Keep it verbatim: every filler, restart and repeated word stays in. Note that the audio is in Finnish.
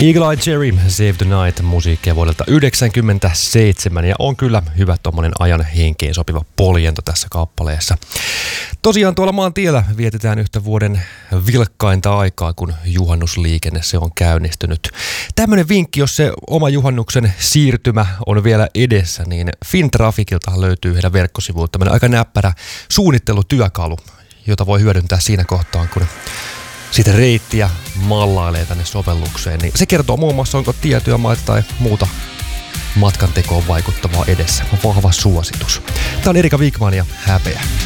Eagle Eye Cherry, Save the Night, musiikkia vuodelta yhdeksänkymmentäseitsemän, ja on kyllä hyvä tommonen ajan henkeen sopiva poljento tässä kappaleessa. Tosiaan tuolla maantiellä vietetään yhtä vuoden vilkkainta aikaa, kun juhannusliikenne se on käynnistynyt. Tämmönen vinkki, jos se oma juhannuksen siirtymä on vielä edessä, niin Fintrafikilta löytyy heidän verkkosivuilta tämmönen aika näppärä suunnittelutyökalu, jota voi hyödyntää siinä kohtaan, kun sitä reittiä mallailee tänne sovellukseen, niin se kertoo muun muassa, onko tiettyä maita tai muuta matkan tekoon vaikuttavaa edessä. Vahva suositus. Tämä on Erika Wikman ja Häpeä.